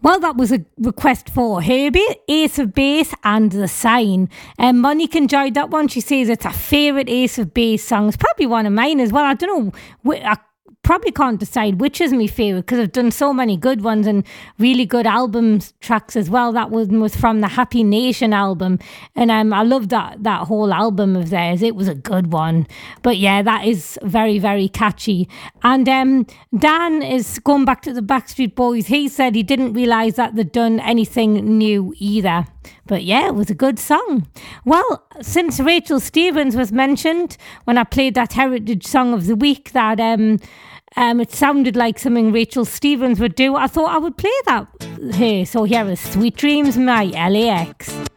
Well, that was a request for Herbie, Ace of Base and The Sign. Monique enjoyed that one. She says it's her favourite Ace of Base song. It's probably one of mine as well. I don't know. I probably can't decide which is my favourite because I've done so many good ones and really good album tracks as well. That one was from the Happy Nation album, and I love that whole album of theirs. It was a good one. But yeah, that is very, very catchy. And Dan is going back to the Backstreet Boys. He said he didn't realise that they'd done anything new either. But yeah, it was a good song. Well, since Rachel Stevens was mentioned when I played that Heritage Song of the Week, that it sounded like something Rachel Stevens would do, I thought I would play that here. So here is Sweet Dreams by LAX.